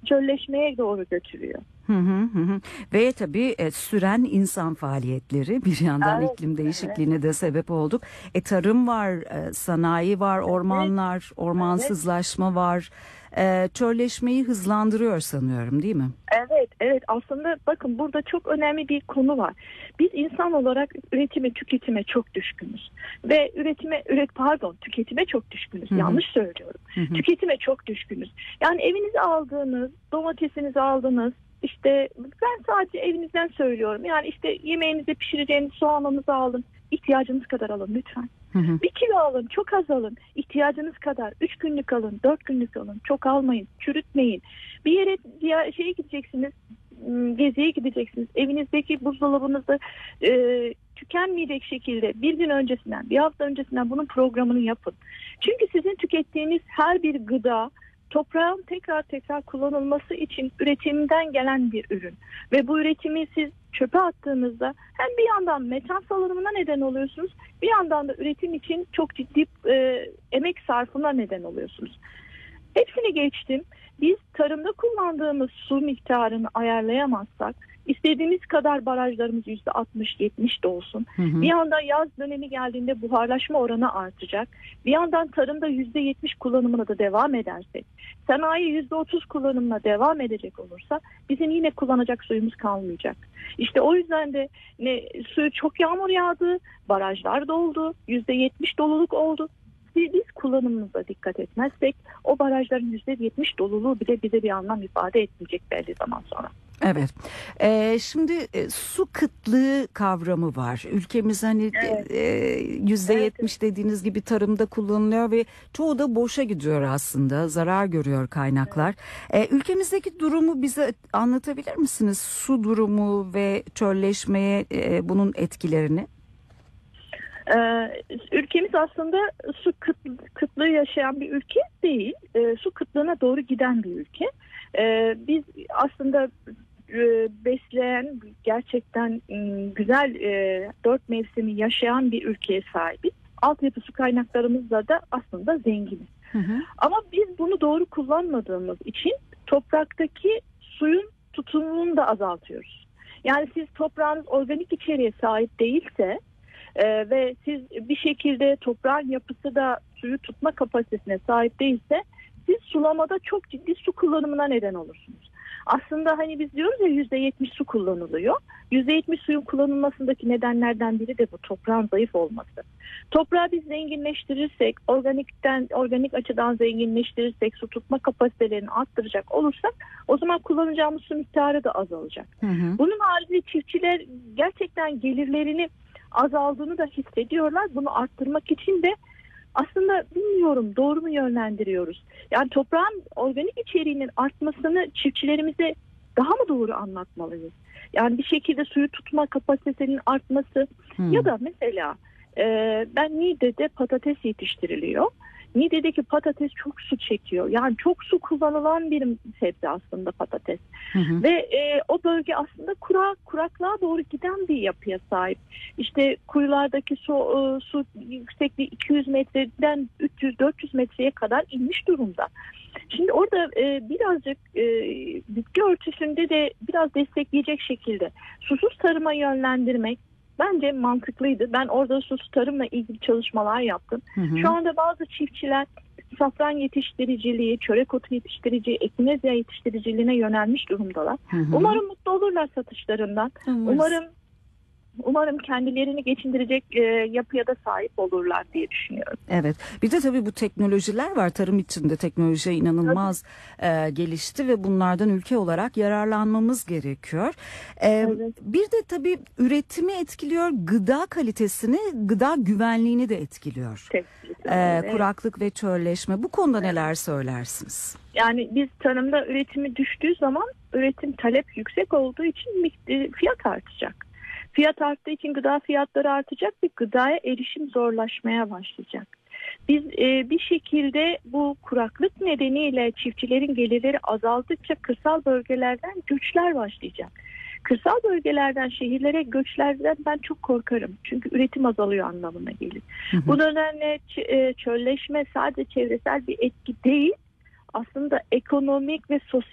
çölleşmeye doğru götürüyor. Hı hı hı. Ve tabii süren insan faaliyetleri bir yandan Evet, iklim evet, değişikliğine de sebep olduk. Tarım var, sanayi var, evet, ormanlar, evet. ormansızlaşma var. Çölleşmeyi hızlandırıyor sanıyorum, değil mi? Evet, evet. Aslında bakın burada çok önemli bir konu var. Biz insan olarak üretime, tüketime çok düşkünüz. Ve tüketime çok düşkünüz. Hı hı, Yanlış söylüyorum. hı hı. Tüketime çok düşkünüz. Yani evinize aldığınız, domatesinizi aldınız. İşte ben sadece evinizden söylüyorum. Yani işte yemeğinizi pişireceğiniz soğanınızı alın. İhtiyacınız kadar alın lütfen. Hı hı. 1 kilo alın, çok az alın. İhtiyacınız kadar. 3 günlük alın, 4 günlük alın. Çok almayın, çürütmeyin. Bir yere şeye gideceksiniz, geziye gideceksiniz. Evinizdeki buzdolabınızda tükenmeyecek şekilde bir gün öncesinden, bir hafta öncesinden bunun programını yapın. Çünkü sizin tükettiğiniz her bir gıda toprağın tekrar tekrar kullanılması için üretimden gelen bir ürün. Ve bu üretimi siz çöpe attığınızda hem bir yandan metan salınımına neden oluyorsunuz, bir yandan da üretim için çok ciddi emek sarfına neden oluyorsunuz. Hepsini geçtim. Biz tarımda kullandığımız su miktarını ayarlayamazsak, istediğimiz kadar barajlarımız %60-70 de olsun. Hı hı. Bir yandan yaz dönemi geldiğinde buharlaşma oranı artacak. Bir yandan tarımda %70 kullanımına da devam edersek, sanayi %30 kullanımına devam edecek olursa bizim yine kullanacak suyumuz kalmayacak. İşte o yüzden de suyu çok yağmur yağdı, barajlar doldu, %70 doluluk oldu. Biz kullanımımıza dikkat etmezsek o barajların %70 doluluğu bile bize bir anlam ifade etmeyecek belli zaman sonra. Evet. Şimdi su kıtlığı kavramı var. Ülkemiz hani Evet. %70 dediğiniz gibi tarımda kullanılıyor ve çoğu da boşa gidiyor aslında. Zarar görüyor kaynaklar. Ülkemizdeki durumu bize anlatabilir misiniz? Su durumu ve çölleşmeye bunun etkilerini. Ülkemiz aslında su kıtlığı yaşayan bir ülke değil. Su kıtlığına doğru giden bir ülke. Biz aslında besleyen, gerçekten güzel 4 mevsimi yaşayan bir ülkeye sahibiz. Altyapı su kaynaklarımızla da aslında zenginiz. Hı hı. Ama biz bunu doğru kullanmadığımız için topraktaki suyun tutumunu da azaltıyoruz. Yani siz toprağınız organik içeriğe sahip değilse ve siz bir şekilde toprağın yapısı da suyu tutma kapasitesine sahip değilse siz sulamada çok ciddi su kullanımına neden olursunuz. Aslında hani biz diyoruz ya %70 su kullanılıyor. %70 suyun kullanılmasındaki nedenlerden biri de bu toprağın zayıf olması. Toprağı biz zenginleştirirsek, organik açıdan zenginleştirirsek, su tutma kapasitelerini arttıracak olursak o zaman kullanacağımız su miktarı da azalacak. Hı hı. Bunun haricinde çiftçiler gerçekten gelirlerini azaldığını da hissediyorlar. Bunu arttırmak için de aslında bilmiyorum doğru mu yönlendiriyoruz? Yani toprağın organik içeriğinin artmasını çiftçilerimize daha mı doğru anlatmalıyız? Yani bir şekilde suyu tutma kapasitesinin artması ya da mesela ben Niğde'de patates yetiştiriliyor. Niğde'deki patates çok su çekiyor. Yani çok su kullanılan bir sebze aslında patates. Hı hı. Ve o bölge aslında kuraklığa doğru giden bir yapıya sahip. İşte kuyulardaki su yüksekliği 200 metreden 300-400 metreye kadar inmiş durumda. Şimdi orada birazcık bitki örtüsünde de biraz destekleyecek şekilde susuz tarıma yönlendirmek bence mantıklıydı. Ben orada susuz tarımla ilgili çalışmalar yaptım. Hı hı. Şu anda bazı çiftçiler safran yetiştiriciliği, çörek otu yetiştiriciliği, ekinezya yetiştiriciliğine yönelmiş durumdalar. Hı hı. Umarım mutlu olurlar satışlarından. Umarım kendilerini geçindirecek yapıya da sahip olurlar diye düşünüyorum. Evet. Bir de tabii bu teknolojiler var. Tarım içinde teknoloji inanılmaz gelişti ve bunlardan ülke olarak yararlanmamız gerekiyor. Evet. Bir de tabii üretimi etkiliyor, gıda kalitesini, gıda güvenliğini de etkiliyor. Evet. Kuraklık ve çölleşme. Bu konuda neler söylersiniz? Yani biz tarımda üretimi düştüğü zaman üretim talep yüksek olduğu için fiyat artacak. Fiyat arttığı için gıda fiyatları artacak ve gıdaya erişim zorlaşmaya başlayacak. Biz bir şekilde bu kuraklık nedeniyle çiftçilerin gelirleri azaldıkça kırsal bölgelerden göçler başlayacak. Kırsal bölgelerden şehirlere göçlerden ben çok korkarım. Çünkü üretim azalıyor anlamına gelir. Hı hı. Bu nedenle çölleşme sadece çevresel bir etki değil, aslında ekonomik ve sosyal